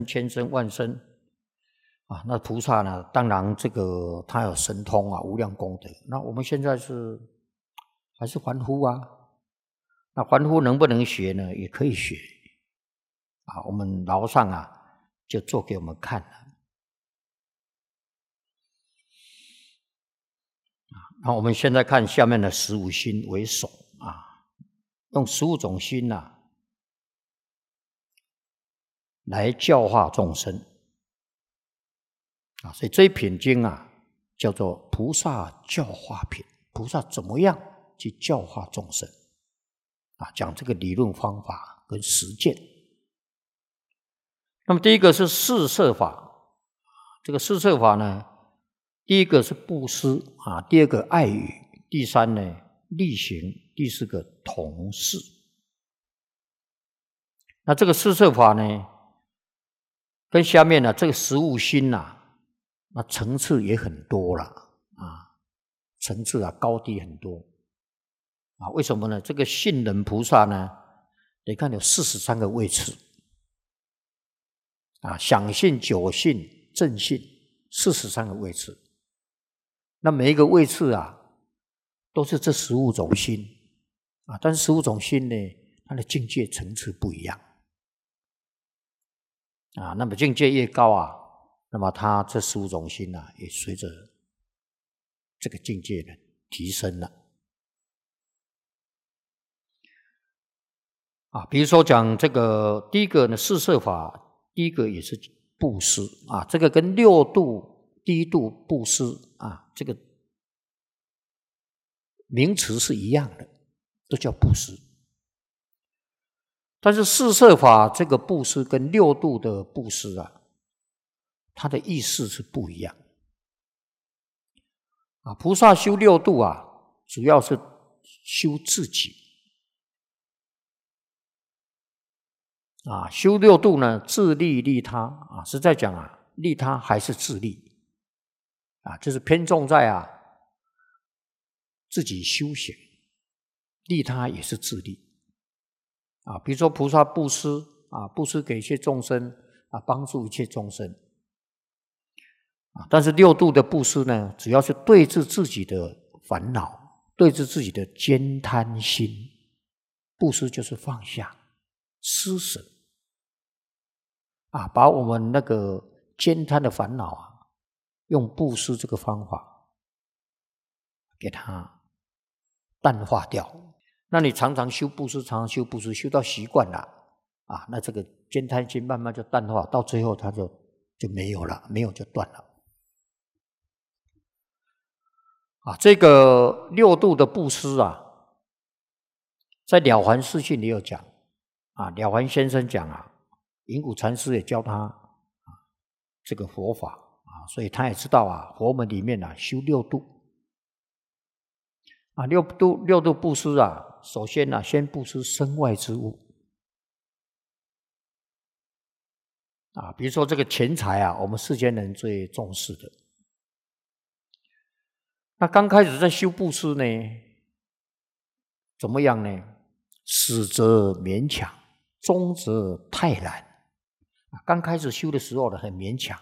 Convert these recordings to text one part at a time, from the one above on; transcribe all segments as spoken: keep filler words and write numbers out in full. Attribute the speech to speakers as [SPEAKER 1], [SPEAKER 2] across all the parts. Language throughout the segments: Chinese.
[SPEAKER 1] 千身万身啊，那菩萨呢，当然这个他有神通啊，无量功德。那我们现在是还是凡夫啊，那凡夫能不能学呢？也可以学啊。我们老上啊，就做给我们看了。那我们现在看下面的十五心为首啊，用十五种心呐、啊、来教化众生啊，所以这一品经啊叫做菩萨教化品。菩萨怎么样去教化众生啊？讲这个理论方法跟实践。那么第一个是四摄法，这个四摄法呢，第一个是布施啊，第二个爱语，第三呢力行，第四个同事。那这个四摄法呢，跟下面呢这个十五心呐、啊，那层次也很多了啊，层次啊高低很多啊。为什么呢？这个信人菩萨呢，你看有四十三个位次啊，想信、久信、正信，四十三个位次。那每一个位次啊，都是这十五种心啊，但是十五种心呢，它的境界层次不一样啊。那么境界越高啊，那么它这十五种心啊，也随着这个境界的提升了啊。比如说讲这个第一个呢，四摄法。第一个也是布施啊，这个跟六度第一度布施啊，这个名词是一样的，都叫布施。但是四摄法这个布施跟六度的布施啊，它的意思是不一样啊。菩萨修六度啊，主要是修自己。啊，修六度呢，自利利他啊，实在讲啊，利他还是自利啊，就是偏重在啊自己修行，利他也是自利啊。比如说菩萨布施啊，布施给一切众生啊，帮助一切众生啊。但是六度的布施呢，主要是对治自己的烦恼，对治自己的慳贪心。布施就是放下。施舍啊，把我们那个慳贪的烦恼啊，用布施这个方法给它淡化掉。那你常常修布施，常常修布施，修到习惯了啊，那这个慳贪心慢慢就淡化，到最后它就就没有了，没有就断了。啊，这个六度的布施啊，在《了凡四训》里有讲。啊，了凡先生讲啊，云谷禅师也教他啊这个佛法啊，所以他也知道啊，佛门里面啊修六度啊，六度六度布施啊，首先啊先布施身外之物啊，比如说这个钱财啊，我们世间人最重视的。那刚开始在修布施呢，怎么样呢？始则勉强。中则太难，刚开始修的时候呢，很勉强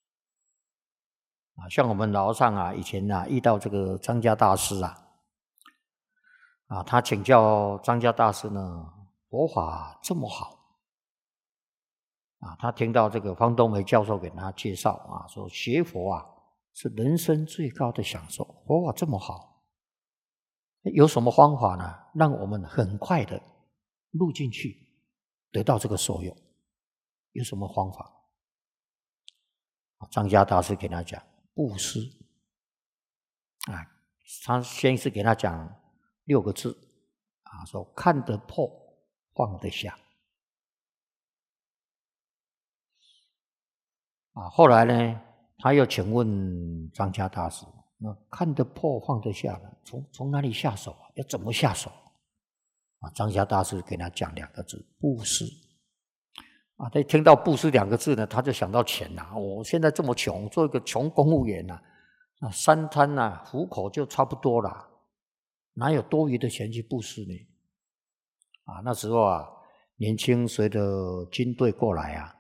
[SPEAKER 1] 啊。像我们老上啊，以前啊遇到这个张家大师啊，啊，他请教张家大师呢，佛法这么好啊，他听到这个方东梅教授给他介绍啊，说学佛啊是人生最高的享受，佛法这么好，有什么方法呢？让我们很快的入进去。得到这个受用，有什么方法？张家大师给他讲布施啊，他先是给他讲六个字啊，说看得破，放得下啊。后来呢，他又请问张家大师，那看得破，放得下呢，从从哪里下手啊？要怎么下手？啊，张家大师给他讲两个字：布施。啊，他听到布施两个字呢，他就想到钱呐、啊。我现在这么穷，做一个穷公务员呐、啊，啊，三餐呐、啊，糊口就差不多了，哪有多余的钱去布施呢？啊，那时候啊，年轻随着军队过来啊，